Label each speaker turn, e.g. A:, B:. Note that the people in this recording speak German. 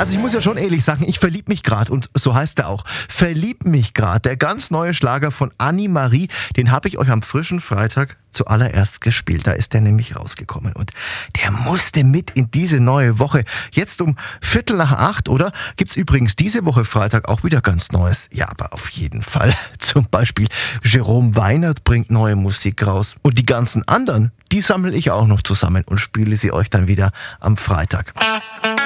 A: Also ich muss ja schon ehrlich sagen, ich verlieb mich gerade und so heißt er auch. Verlieb mich gerade. Der ganz neue Schlager von Annemarie, den habe ich euch am frischen Freitag zuallererst gespielt. Da ist der nämlich rausgekommen und der musste mit in diese neue Woche. Jetzt um 7:45, oder? Gibt's übrigens diese Woche Freitag auch wieder ganz Neues. Ja, aber auf jeden Fall. Zum Beispiel Jerome Weinert bringt neue Musik raus. Und die ganzen anderen, die sammle ich auch noch zusammen und spiele sie euch dann wieder am Freitag.